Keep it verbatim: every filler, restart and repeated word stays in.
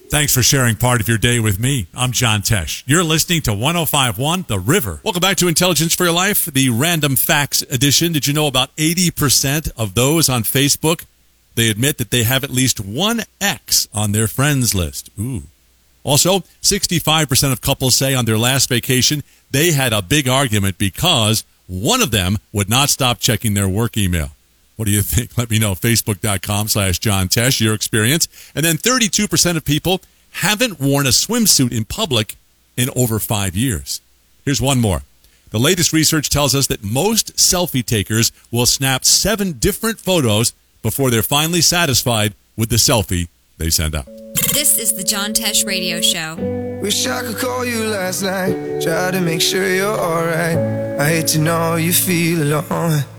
Thanks for sharing part of your day with me. I'm John Tesh. You're listening to one oh five point one The River. Welcome back to Intelligence for Your Life, the Random Facts edition. Did you know about eighty percent of those on Facebook, they admit that they have at least one ex on their friends list? Ooh. Also, sixty-five percent of couples say on their last vacation they had a big argument because one of them would not stop checking their work email. What do you think? Let me know. Facebook.com slash John Tesh, your experience. And then thirty-two percent of people haven't worn a swimsuit in public in over five years. Here's one more. The latest research tells us that most selfie takers will snap seven different photos before they're finally satisfied with the selfie they send out. This is the John Tesh Radio Show. Wish I could call you last night, try to make sure you're alright. I hate to know you feel alone.